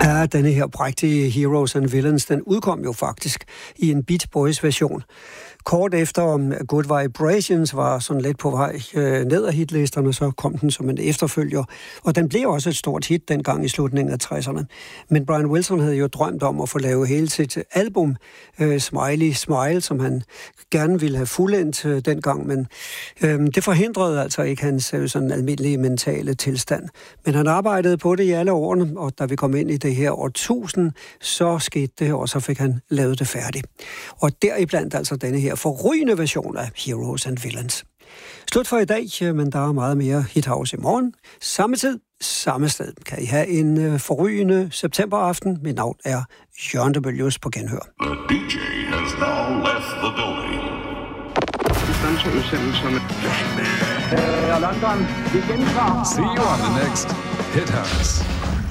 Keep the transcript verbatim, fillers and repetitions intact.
Ja, denne her prægtige Heroes and Villains, den udkom jo faktisk i en Beach Boys version. Kort efter om Good Vibrations var sådan lidt på vej øh, ned ad hitlisterne, så kom den som en efterfølger. Og den blev også et stort hit dengang i slutningen af tresserne. Men Brian Wilson havde jo drømt om at få lavet hele sit album, øh, Smiley Smile, som han gerne ville have fuldendt øh, dengang. Men øh, det forhindrede altså ikke hans øh, sådan almindelige mentale tilstand. Men han arbejdede på det i alle årene, og da vi kom ind i det her årtusind, så skete det, og så fik han lavet det færdigt. Og deriblandt altså denne her forrygende version af Heroes and Villains. Slut for i dag, men der er meget mere Hit House i morgen. Samme tid, samme sted. Kan I have en forrygende septemberaften. Mit navn er Jørgen de Bøljus på genhør. The D J has now left the building. See you on the next Hit House.